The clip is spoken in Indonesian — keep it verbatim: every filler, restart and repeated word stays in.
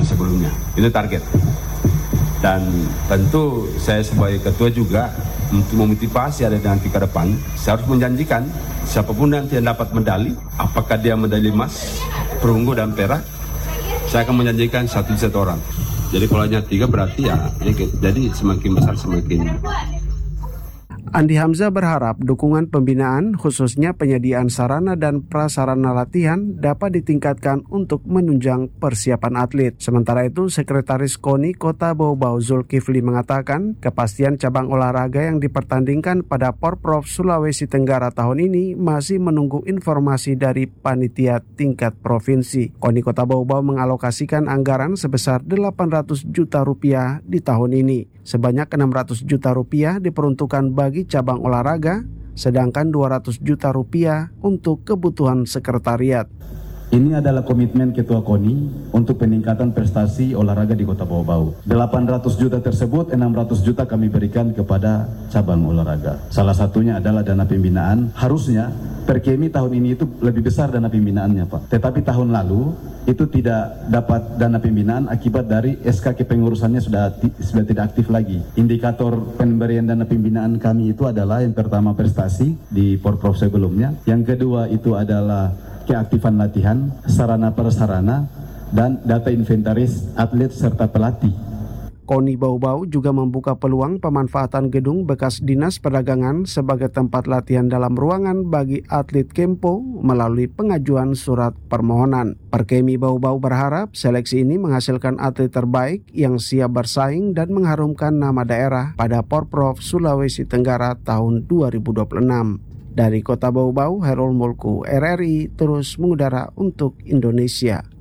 sebelumnya. Itu target. Dan tentu saya sebagai ketua juga untuk memotivasi ada nanti ke depan, saya harus menjanjikan siapapun nanti yang dapat medali, apakah dia medali emas, perunggu dan perak, saya akan menjanjikan satu satu orang. Jadi kalau hanya tiga berarti ya, jadi semakin besar semakin. Andi Hamzah berharap dukungan pembinaan, khususnya penyediaan sarana dan prasarana latihan, dapat ditingkatkan untuk menunjang persiapan atlet. Sementara itu, Sekretaris KONI Kota Bau-Bau Zulkifli mengatakan, kepastian cabang olahraga yang dipertandingkan pada Porprov Sulawesi Tenggara tahun ini masih menunggu informasi dari panitia tingkat provinsi. KONI Kota Bau-Bau mengalokasikan anggaran sebesar delapan ratus juta rupiah di tahun ini. Sebanyak enam ratus juta rupiah diperuntukkan bagi cabang olahraga, sedangkan dua ratus juta rupiah untuk kebutuhan sekretariat. Ini adalah komitmen Ketua KONI untuk peningkatan prestasi olahraga di Kota Bau-Bau. delapan ratus juta tersebut, enam ratus juta kami berikan kepada cabang olahraga. Salah satunya adalah dana pembinaan. Harusnya Perkemi tahun ini itu lebih besar dana pembinaannya, Pak. Tetapi tahun lalu itu tidak dapat dana pembinaan akibat dari S K kepengurusannya sudah sudah tidak aktif lagi. Indikator pemberian dana pembinaan kami itu adalah yang pertama prestasi di Porprov sebelumnya, yang kedua itu adalah keaktifan latihan, sarana prasarana, dan data inventaris atlet serta pelatih. KONI Bau-Bau juga membuka peluang pemanfaatan gedung bekas Dinas Perdagangan sebagai tempat latihan dalam ruangan bagi atlet Kempo melalui pengajuan surat permohonan. Perkemi Bau-Bau berharap seleksi ini menghasilkan atlet terbaik yang siap bersaing dan mengharumkan nama daerah pada Porprov Sulawesi Tenggara tahun dua ribu dua puluh enam. Dari Kota Bau-Bau, Herul Mulku, R R I terus mengudara untuk Indonesia.